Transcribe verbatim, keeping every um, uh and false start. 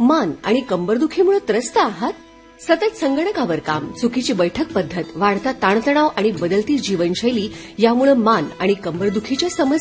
मान आणि कंबरदुखीमुळे त्रस्त आहात? सतत संगणकावर काम, चुकीची बैठक पद्धत, वाढता ताणतणाव आणि बदलती जीवनशैली यामुळे मान आणि कंबरदुखीच्या समस्या